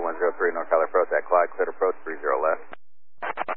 103 NorCal approach at Clyde, cleared approach 30 left.